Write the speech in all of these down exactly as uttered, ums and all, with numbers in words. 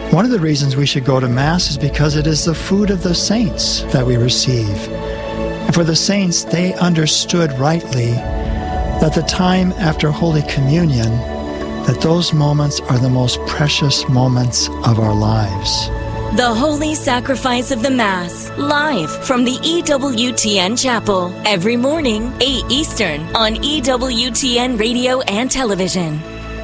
One of the reasons we should go to Mass is because it is the food of the saints that we receive. And for the saints, they understood rightly that the time after Holy Communion, that those moments are the most precious moments of our lives. The Holy Sacrifice of the Mass, live from the E W T N Chapel, every morning, eight Eastern, on E W T N Radio and Television.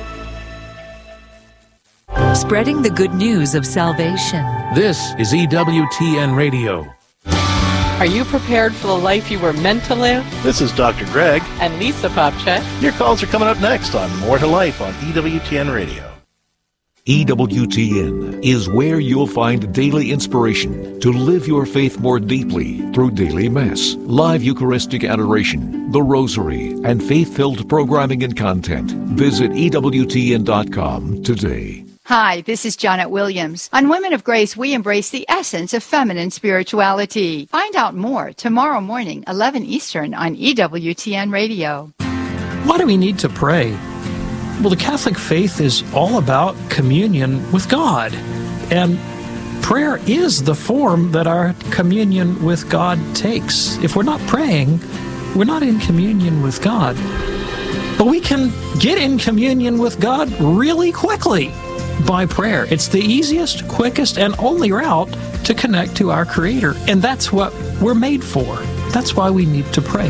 Spreading the good news of salvation. This is E W T N Radio. Are you prepared for the life you were meant to live? This is Doctor Greg. And Lisa Popchak. Your calls are coming up next on More to Life on E W T N Radio. E W T N is where you'll find daily inspiration to live your faith more deeply through daily Mass, live Eucharistic adoration, the Rosary, and faith-filled programming and content. Visit E W T N dot com today. Hi, this is Janet Williams. On Women of Grace, we embrace the essence of feminine spirituality. Find out more tomorrow morning, eleven Eastern, on E W T N Radio. Why do we need to pray? Well, the Catholic faith is all about communion with God. And prayer is the form that our communion with God takes. If we're not praying, we're not in communion with God. But we can get in communion with God really quickly by prayer. It's the easiest, quickest, and only route to connect to our Creator. And that's what we're made for. That's why we need to pray.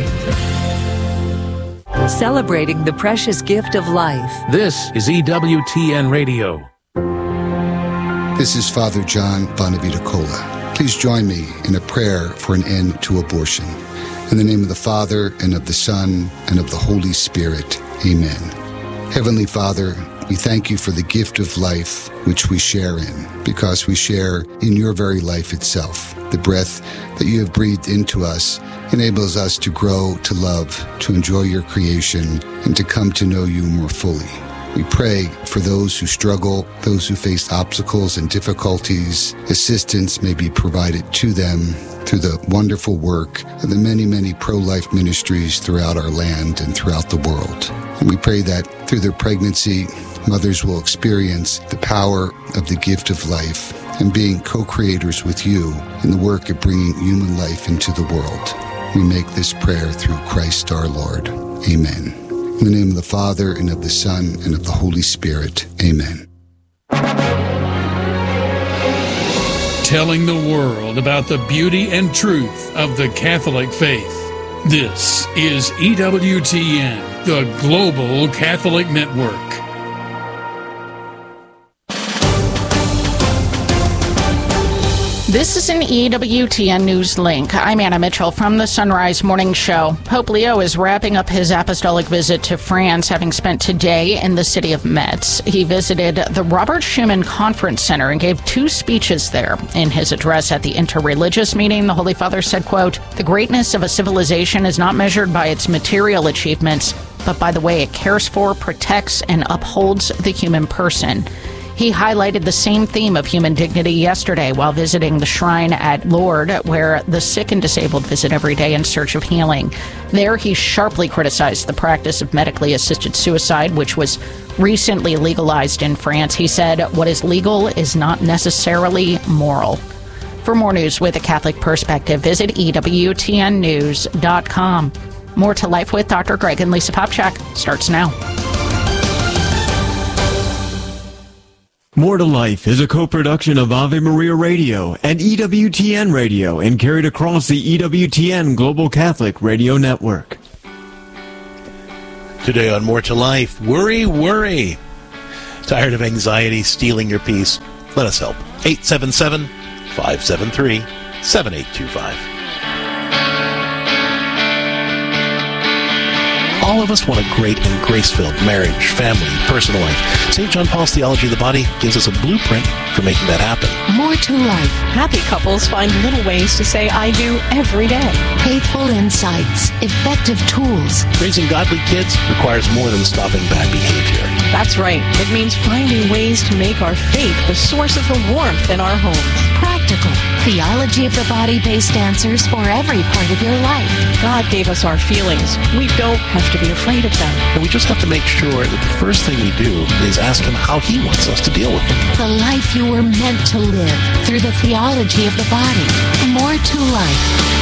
Celebrating the precious gift of life. This is E W T N Radio. This is Father John Bonavita-Cola. Please join me in a prayer for an end to abortion. In the name of the Father, and of the Son, and of the Holy Spirit. Amen. Heavenly Father, we thank you for the gift of life which we share in, because we share in your very life itself. The breath that you have breathed into us enables us to grow, to love, to enjoy your creation, and to come to know you more fully. We pray for those who struggle, those who face obstacles and difficulties. Assistance may be provided to them through the wonderful work of the many, many pro-life ministries throughout our land and throughout the world. And we pray that through their pregnancy, mothers will experience the power of the gift of life and being co-creators with you in the work of bringing human life into the world. We make this prayer through Christ our Lord. Amen. In the name of the Father, and of the Son, and of the Holy Spirit. Amen. Telling the world about the beauty and truth of the Catholic faith. This is E W T N, the Global Catholic Network. This is an E W T N News Link. I'm Anna Mitchell from the Sunrise Morning Show. Pope Leo is wrapping up his apostolic visit to France, having spent today in the city of Metz. He visited the Robert Schuman Conference Center and gave two speeches there. In his address at the interreligious meeting, the Holy Father said, quote, "The greatness of a civilization is not measured by its material achievements, but by the way it cares for, protects, and upholds the human person." He highlighted the same theme of human dignity yesterday while visiting the shrine at Lourdes, where the sick and disabled visit every day in search of healing. There, he sharply criticized the practice of medically assisted suicide, which was recently legalized in France. He said, "What is legal is not necessarily moral." For more news with a Catholic perspective, visit E W T N news dot com. More to Life with Doctor Greg and Lisa Popchak starts now. More to Life is a co-production of Ave Maria Radio and E W T N Radio and carried across the E W T N Global Catholic Radio Network. Today on More to Life, worry, worry. Tired of anxiety stealing your peace? Let us help. eight seven seven, five seven three, seven eight two five. All of us want a great and grace-filled marriage, family, personal life. Saint John Paul's Theology of the Body gives us a blueprint for making that happen. More to life. Happy couples find little ways to say I do every day. Faithful insights. Effective tools. Raising godly kids requires more than stopping bad behavior. That's right. It means finding ways to make our faith the source of the warmth in our homes. Practical. theology of the body-based answers for every part of your life. God gave us our feelings. We don't have to be afraid of them. And we just have to make sure that the first thing we do is ask him how he wants us to deal with them. The life you were meant to live through the theology of the body. More to life.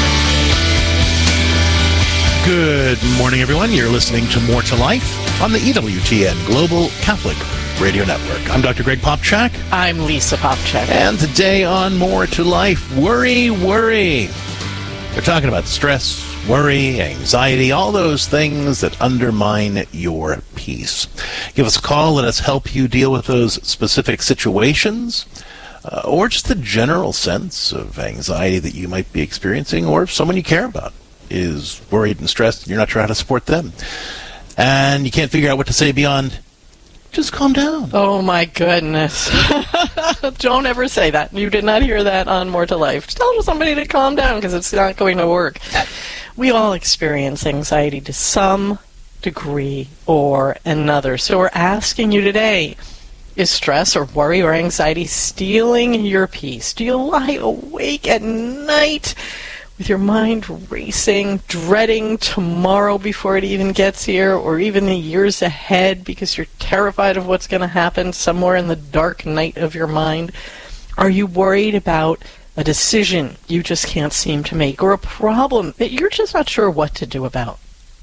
Good morning, everyone. You're listening to More to Life on the E W T N Global Catholic Radio Network. I'm Doctor Greg Popchak. I'm Lisa Popchak. And today on More to Life, worry, worry. We're talking about stress, worry, anxiety, all those things that undermine your peace. Give us a call. Let us help you deal with those specific situations, uh, or just the general sense of anxiety that you might be experiencing, or someone you care about is worried and stressed and you're not sure how to support them. And you can't figure out what to say beyond, just calm down. Oh my goodness. Don't ever say that. You did not hear that on More to Life. Tell somebody to calm down because it's not going to work. We all experience anxiety to some degree or another. So we're asking you today, is stress or worry or anxiety stealing your peace? Do you lie awake at night with your mind racing, dreading tomorrow before it even gets here, or even the years ahead because you're terrified of what's going to happen somewhere in the dark night of your mind? Are you worried about a decision you just can't seem to make, or a problem that you're just not sure what to do about?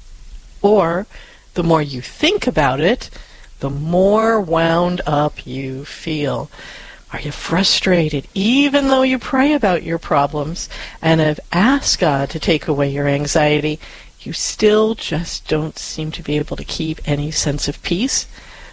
Or, the more you think about it, the more wound up you feel. Are you frustrated, even though you pray about your problems and have asked God to take away your anxiety? You still just don't seem to be able to keep any sense of peace?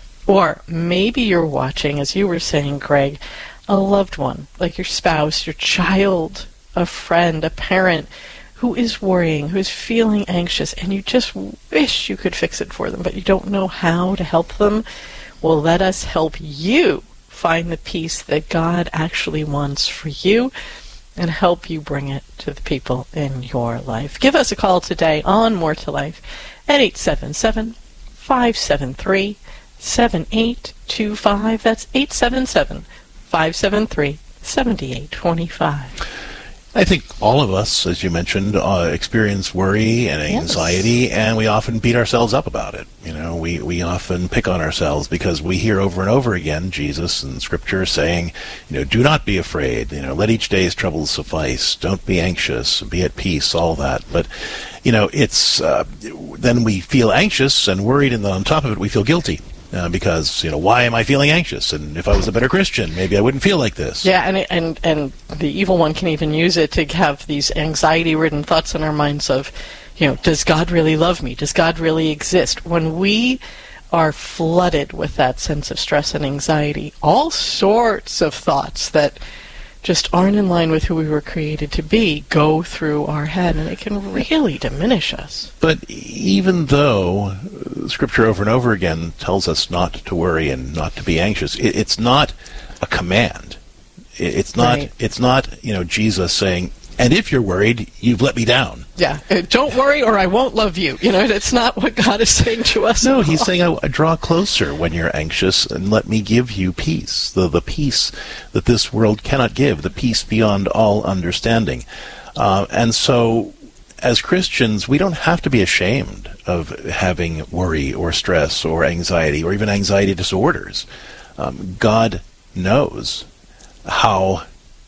Or maybe you're watching, as you were saying, Greg, a loved one, like your spouse, your child, a friend, a parent, who is worrying, who's feeling anxious, and you just wish you could fix it for them, but you don't know how to help them. Well, let us help you find the peace that God actually wants for you and help you bring it to the people in your life. Give us a call today on More to Life at eight seven seven, five seven three, seven eight two five. That's eight seven seven, five seven three, seven eight two five. I think all of us, as you mentioned, uh, experience worry and anxiety, yes. And we often beat ourselves up about it. You know, we, we often pick on ourselves because we hear over and over again Jesus and Scripture saying, you know, do not be afraid. You know, let each day's troubles suffice. Don't be anxious. Be at peace. All that. But, you know, it's uh, then we feel anxious and worried, and then on top of it, we feel guilty. Uh, because, you know, why am I feeling anxious? And if I was a better Christian, maybe I wouldn't feel like this. Yeah, and and and the evil one can even use it to have these anxiety-ridden thoughts in our minds of, you know, does God really love me? Does God really exist? When we are flooded with that sense of stress and anxiety, all sorts of thoughts that just aren't in line with who we were created to be go through our head, and it can really diminish us. But even though Scripture over and over again tells us not to worry and not to be anxious, it, it's not a command. It, it's not. Right. It's not. You know, Jesus saying, "And if you're worried, you've let me down." Yeah, uh, don't worry, or I won't love you. You know, that's not what God is saying to us. No, He's saying, I, "Draw closer when you're anxious, and let me give you peace, the the peace that this world cannot give, the peace beyond all understanding." Uh, and so, as Christians, we don't have to be ashamed of having worry or stress or anxiety or even anxiety disorders. Um, God knows how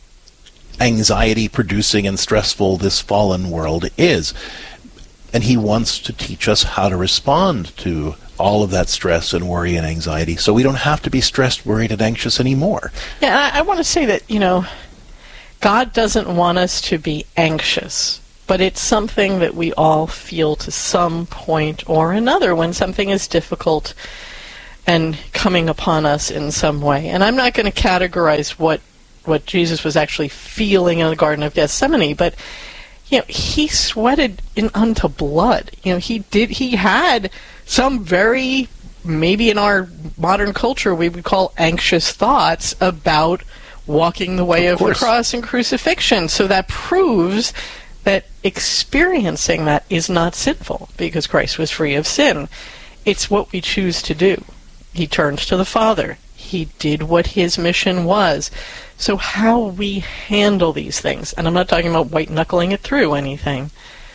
anxiety-producing and stressful this fallen world is. And He wants to teach us how to respond to all of that stress and worry and anxiety so we don't have to be stressed, worried, and anxious anymore. Yeah, I, I want to say that, you know, God doesn't want us to be anxious, but it's something that we all feel to some point or another when something is difficult and coming upon us in some way. And I'm not going to categorize what what Jesus was actually feeling in the Garden of Gethsemane, but you know, he sweated in unto blood. You know, he did. He had some very, maybe in our modern culture, we would call anxious thoughts about walking the way of, of the cross and crucifixion. So that proves that experiencing that is not sinful, because Christ was free of sin. It's what we choose to do. He turns to the Father. He did what his mission was. So how we handle these things, and I'm not talking about white-knuckling it through anything,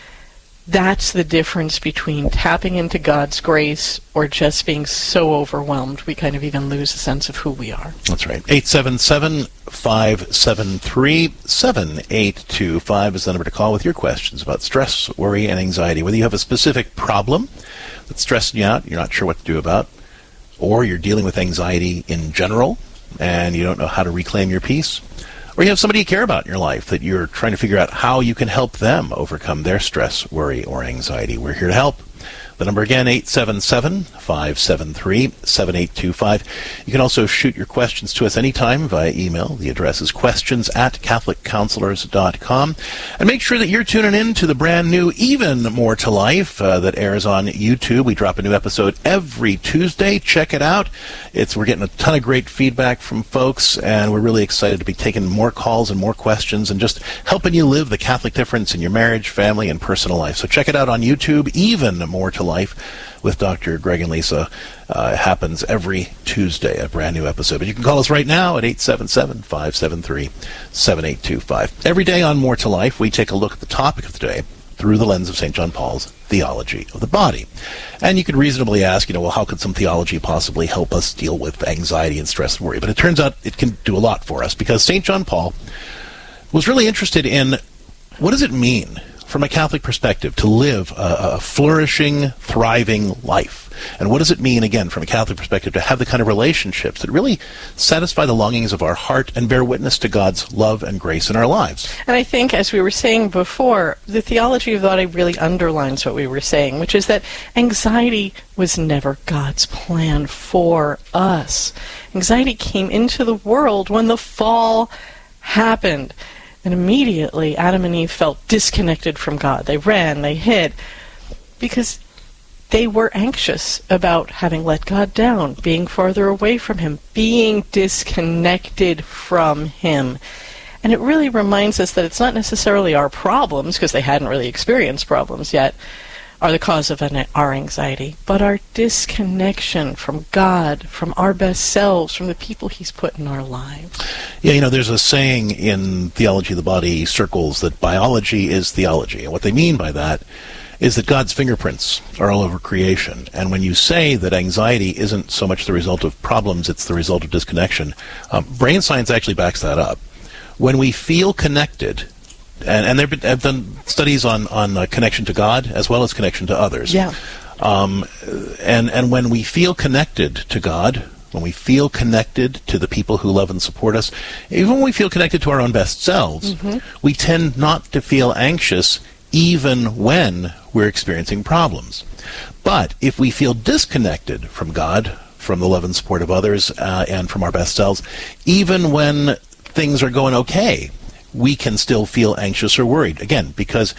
that's the difference between tapping into God's grace or just being so overwhelmed we kind of even lose a sense of who we are. That's right. eight seven seven, five seven three, seven eight two five is the number to call with your questions about stress, worry, and anxiety. Whether you have a specific problem that's stressing you out, you're not sure what to do about, or you're dealing with anxiety in general and you don't know how to reclaim your peace, or you have somebody you care about in your life that you're trying to figure out how you can help them overcome their stress, worry, or anxiety. We're here to help. The number again, eight seven seven, five seven three, seven eight two five. You can also shoot your questions to us anytime via email. The address is questions at catholic counselors dot com. And make sure that you're tuning in to the brand new Even More to Life uh, that airs on YouTube. We drop a new episode every Tuesday. Check it out. It's We're getting a ton of great feedback from folks, and we're really excited to be taking more calls and more questions and just helping you live the Catholic difference in your marriage, family, and personal life. So check it out on YouTube, Even More to Life with Doctor Greg and Lisa. Uh, it happens every Tuesday, a brand new episode. But you can call us right now at eight seven seven, five seven three, seven eight two five. Every day on More to Life, we take a look at the topic of the day through the lens of Saint John Paul's theology of the body. And you could reasonably ask, you know, well, how could some theology possibly help us deal with anxiety and stress and worry? But it turns out it can do a lot for us, because Saint John Paul was really interested in what does it mean from a Catholic perspective to live a, a flourishing, thriving life? And what does it mean, again, from a Catholic perspective, to have the kind of relationships that really satisfy the longings of our heart and bear witness to God's love and grace in our lives? And I think, as we were saying before, the theology of the body really underlines what we were saying, which is that anxiety was never God's plan for us. Anxiety came into the world when the fall happened. And immediately, Adam and Eve felt disconnected from God. They ran, they hid, because they were anxious about having let God down, being farther away from Him, being disconnected from Him. And it really reminds us that it's not necessarily our problems, because they hadn't really experienced problems yet, are the cause of an, our anxiety, but our disconnection from God, from our best selves, from the people He's put in our lives. Yeah, you know, there's a saying in theology of the body circles that biology is theology. And what they mean by that is that God's fingerprints are all over creation. And when you say that anxiety isn't so much the result of problems, it's the result of disconnection, um, brain science actually backs that up. When we feel connected, and, and they've been, I've done studies on, on uh, connection to God as well as connection to others. Yeah. Um, and, and when we feel connected to God, when we feel connected to the people who love and support us, even when we feel connected to our own best selves, mm-hmm. we tend not to feel anxious even when we're experiencing problems. But if we feel disconnected from God, from the love and support of others, uh, and from our best selves, even when things are going okay, we can still feel anxious or worried. Again, because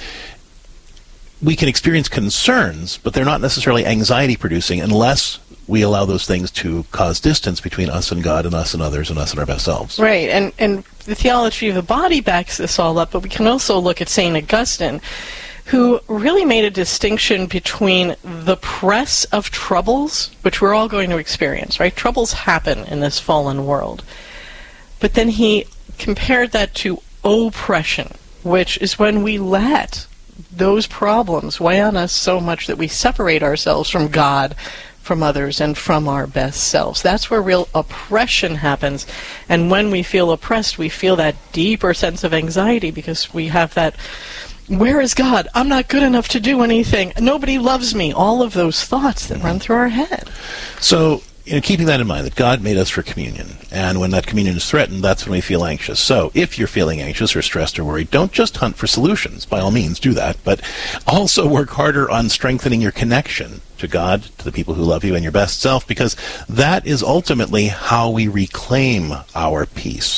we can experience concerns, but they're not necessarily anxiety-producing unless we allow those things to cause distance between us and God and us and others and us and our best selves. Right, and, and the theology of the body backs this all up, but we can also look at Saint Augustine, who really made a distinction between the press of troubles, which we're all going to experience, right? Troubles happen in this fallen world. But then he compared that to oppression, which is when we let those problems weigh on us so much that we separate ourselves from God, from others, and from our best selves. That's where real oppression happens. And when we feel oppressed, we feel that deeper sense of anxiety because we have that, where is God? I'm not good enough to do anything. Nobody loves me. All of those thoughts that run through our head. So, you know, keeping that in mind, that God made us for communion, and when that communion is threatened, that's when we feel anxious. So if you're feeling anxious or stressed or worried, don't just hunt for solutions. By all means, do that, but also work harder on strengthening your connection to God, to the people who love you, and your best self, because that is ultimately how we reclaim our peace.